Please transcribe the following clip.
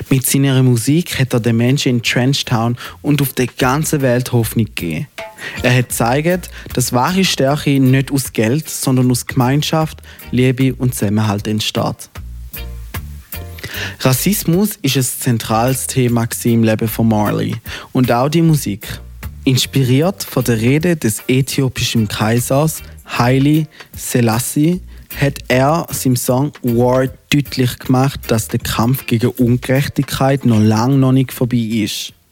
Mit seiner Musik hat er den Menschen in Trenchtown und auf der ganzen Welt Hoffnung gegeben. Er hat gezeigt, dass wahre Stärke nicht aus Geld, sondern aus Gemeinschaft, Liebe und Zusammenhalt entsteht. Rassismus ist ein zentrales Thema im Leben von Marley und auch die Musik. Inspiriert von der Rede des äthiopischen Kaisers Haile Selassie hat er seinem Song «War» deutlich gemacht, dass der Kampf gegen Ungerechtigkeit noch lange nicht vorbei ist.